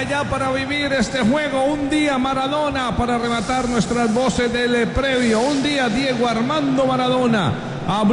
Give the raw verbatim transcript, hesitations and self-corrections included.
ya para vivir este juego. Un día Maradona para arrebatar nuestras voces del previo. Un día Diego Armando Maradona. Habló